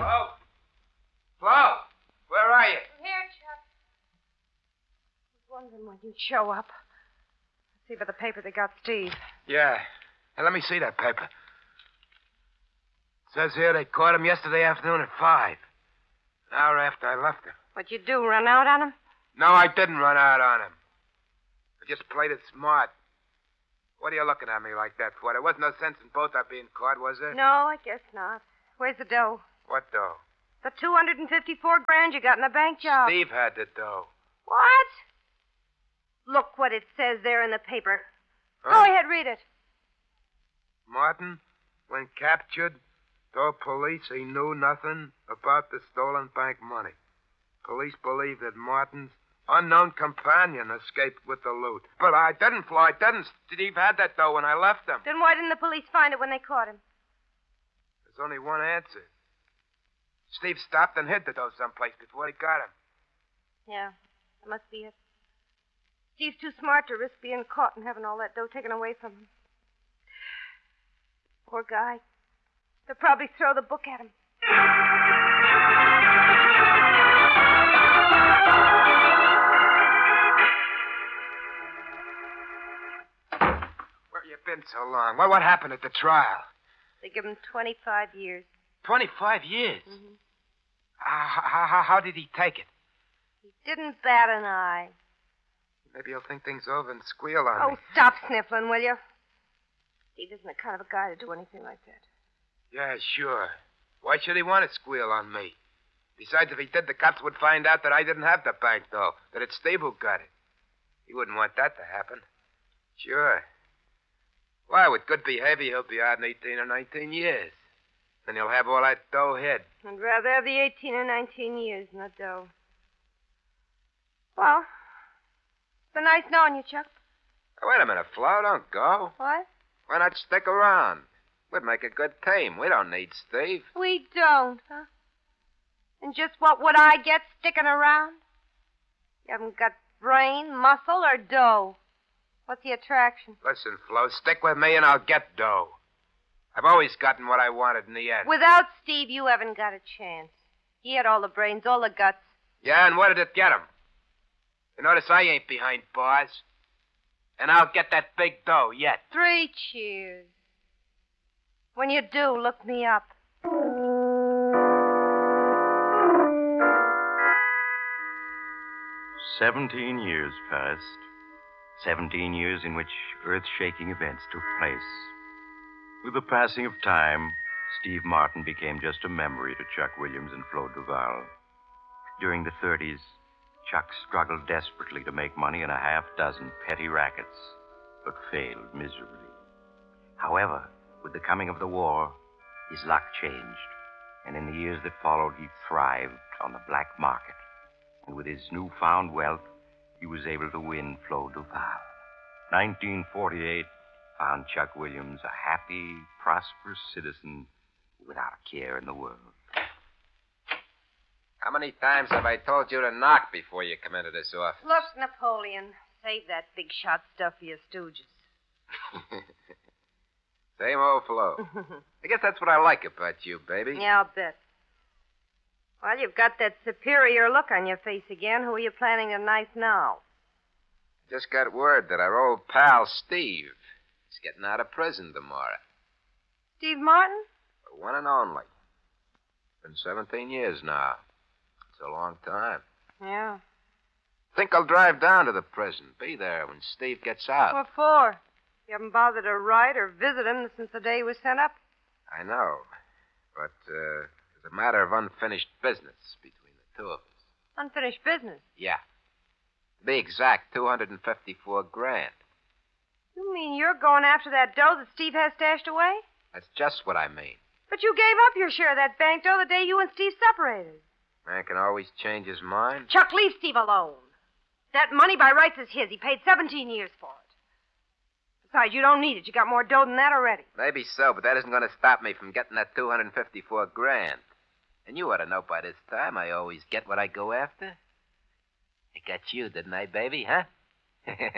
Flo? Flo? Where are you? I'm here, Chuck. I was wondering when you'd show up. See by the paper they got Steve. Yeah. Hey, let me see that paper. It says here they caught him yesterday afternoon at 5. An hour after I left him. What'd you do, run out on him? No, I didn't run out on him. I just played it smart. What are you looking at me like that for? There wasn't no sense in both our being caught, was there? No, I guess not. Where's the dough? What dough? The $254,000 you got in the bank job. Steve had the dough. What? Look what it says there in the paper. Huh? Go ahead, read it. Martin, when captured, told police he knew nothing about the stolen bank money. Police believe that Martin's unknown companion escaped with the loot. But I didn't, Flo. I didn't. Steve had that dough when I left him. Then why didn't the police find it when they caught him? There's only one answer. Steve stopped and hid the dough someplace before they got him. Yeah, that must be it. Steve's too smart to risk being caught and having all that dough taken away from him. Poor guy. They'll probably throw the book at him. Where you been so long? What happened at the trial? They give him 25 years. 25 years? Mm-hmm. How did he take it? He didn't bat an eye. Maybe he'll think things over and squeal on me. Oh, stop sniffling, will you? Steve isn't the kind of a guy to do anything like that. Yeah, sure. Why should he want to squeal on me? Besides, if he did, the cops would find out that I didn't have the bank, though. That it's Steve who got it. He wouldn't want that to happen. Sure. Why, with good behavior, he'll be out in 18 or 19 years. Then he'll have all that dough hid. I'd rather have the 18 or 19 years than the dough. Well, it's been nice knowing you, Chuck. Oh, wait a minute, Flo. Don't go. What? Why not stick around? We'd make a good team. We don't need Steve. We don't, huh? And just what would I get sticking around? You haven't got brain, muscle, or dough. What's the attraction? Listen, Flo, stick with me and I'll get dough. I've always gotten what I wanted in the end. Without Steve, you haven't got a chance. He had all the brains, all the guts. Yeah, and what did it get him? You notice I ain't behind bars. And I'll get that big dough yet. 3 cheers. When you do, look me up. 17 years passed. 17 years in which earth-shaking events took place. With the passing of time, Steve Martin became just a memory to Chuck Williams and Flo Duval. During the 30s, Chuck struggled desperately to make money in a half-dozen petty rackets, but failed miserably. However, with the coming of the war, his luck changed, and in the years that followed, he thrived on the black market. And with his newfound wealth, he was able to win Flo Duval. 1948 found Chuck Williams a happy, prosperous citizen without a care in the world. How many times have I told you to knock before you come into this office? Look, Napoleon, save that big shot stuff for your stooges. Same old Flo. I guess that's what I like about you, baby. Yeah, I'll bet. Well, you've got that superior look on your face again. Who are you planning to knife now? Just got word that our old pal, Steve, is getting out of prison tomorrow. Steve Martin? The one and only. Been 17 years now. It's a long time. Yeah. Think I'll drive down to the prison. Be there when Steve gets out. What for? You haven't bothered to write or visit him since the day he was sent up? I know. But, it's a matter of unfinished business between the two of us. Unfinished business? Yeah. To be exact, $254,000. You mean you're going after that dough that Steve has stashed away? That's just what I mean. But you gave up your share of that bank dough the day you and Steve separated. Man can always change his mind. Chuck, leave Steve alone. That money by rights is his. He paid 17 years for it. Besides, you don't need it. You got more dough than that already. Maybe so, but that isn't going to stop me from getting that $254,000. And you ought to know by this time I always get what I go after. I got you, didn't I, baby, huh?